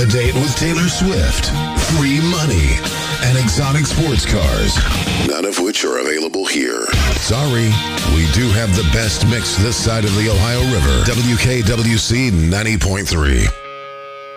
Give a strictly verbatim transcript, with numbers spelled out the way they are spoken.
a date with Taylor Swift, free money, and exotic sports cars. None of which are available here. Sorry, we do have the best mix this side of the Ohio River. W K W C ninety point three.